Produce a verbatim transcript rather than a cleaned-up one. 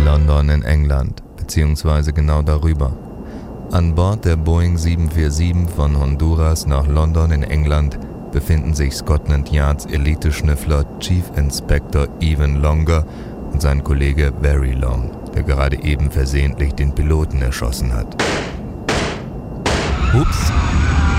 London in England, beziehungsweise genau darüber. An Bord der Boeing sieben vier sieben von Honduras nach London in England befinden sich Scotland Yards Elite-Schnüffler Chief Inspector Evan Longer und sein Kollege Very Long, der gerade eben versehentlich den Piloten erschossen hat. Ups!